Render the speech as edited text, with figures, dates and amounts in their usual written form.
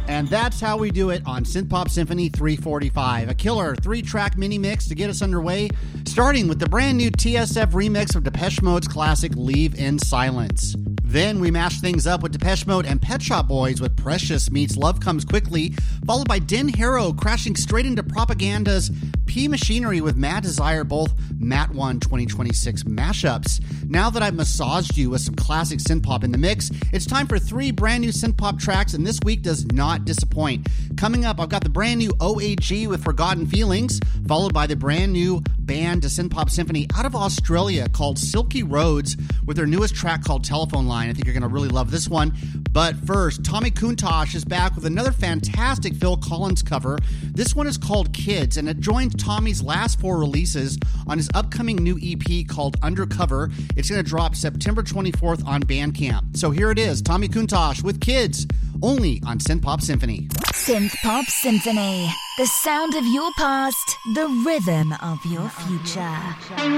And that's how we do it on Synth Pop Symphony 345, a killer 3-track mini mix to get us underway, starting with the brand new TSF remix of Depeche Mode's classic Leave in Silence. Then we mash things up with Depeche Mode and Pet Shop Boys with Precious meets Love Comes Quickly, followed by Den Harrow crashing straight into Propaganda's P Machinery with Mad Desire, both Mat 1 2026 mashups. Now that I've massaged you with some classic synth-pop in the mix, it's time for 3 brand new synth-pop tracks, and this week does not disappoint. Coming up, I've got the brand new OAG with Forgotten Feelings, followed by the brand new band to Synth Pop Symphony out of Australia called Silky Roads with their newest track called Telephone Line. I think you're going to really love this one. But first, Tommy Kuntosh is back with another fantastic Phil Collins cover. This one is called Kids, and it joins Tommy's last 4 releases on his upcoming new EP called Undercover. It's going to drop September 24th on Bandcamp. So here it is, Tommy Kuntosh with Kids, only on Synth Pop Symphony. Synth Pop Symphony, the sound of your past, the rhythm of your future.